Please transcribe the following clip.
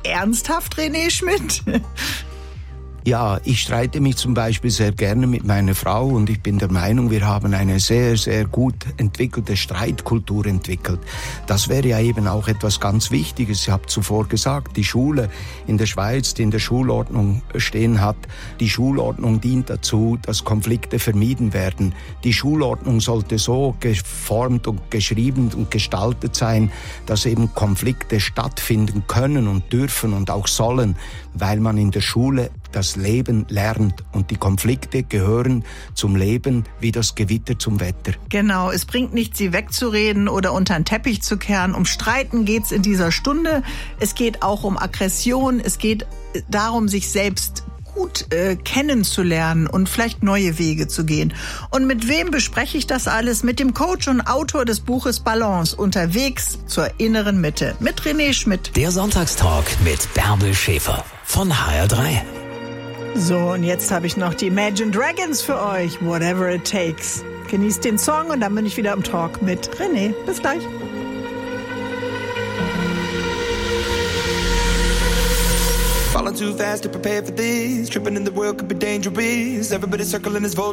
ernsthaft, René Schmidt? Ja, ich streite mich zum Beispiel sehr gerne mit meiner Frau und ich bin der Meinung, wir haben eine sehr, sehr gut entwickelte Streitkultur entwickelt. Das wäre ja eben auch etwas ganz Wichtiges. Ich habe zuvor gesagt, die Schule in der Schweiz, die in der Schulordnung stehen hat, die Schulordnung dient dazu, dass Konflikte vermieden werden. Die Schulordnung sollte so geformt und geschrieben und gestaltet sein, dass eben Konflikte stattfinden können und dürfen und auch sollen, weil man in der Schule das Leben lernt und die Konflikte gehören zum Leben wie das Gewitter zum Wetter. Genau, es bringt nichts, sie wegzureden oder unter den Teppich zu kehren. Um Streiten geht's in dieser Stunde. Es geht auch um Aggression. Es geht darum, sich selbst gut kennenzulernen und vielleicht neue Wege zu gehen. Und mit wem bespreche ich das alles? Mit dem Coach und Autor des Buches Balance, unterwegs zur inneren Mitte. Mit René Schmidt. Der Sonntagstalk mit Bärbel Schäfer von HR3. So, und jetzt habe ich noch die Imagine Dragons für euch. Whatever it takes. Genießt den Song und dann bin ich wieder im Talk mit René. Bis gleich. Falling too fast to prepare for this. Tripping in the world could be dangerous. Everybody circling his vote.